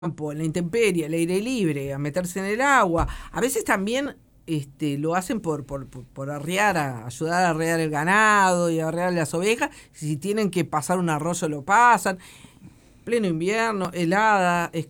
campo, en la intemperie, al aire libre, a meterse en el agua. A veces también lo hacen por arrear, ayudar a arrear el ganado y a arrear las ovejas. Si tienen que pasar un arroyo, lo pasan. Pleno invierno, helada, es